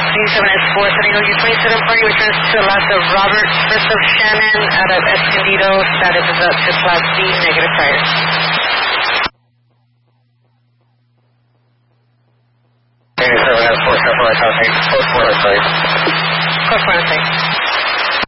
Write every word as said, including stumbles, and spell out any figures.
twenty-seven S four, setting O U twenty-seven, party returns to Alaska, Robert First of Shannon out of Escondido, status is up to Class B, negative prior. twenty-seven S four, seven four, I copy, code four, sorry. Code four, sorry.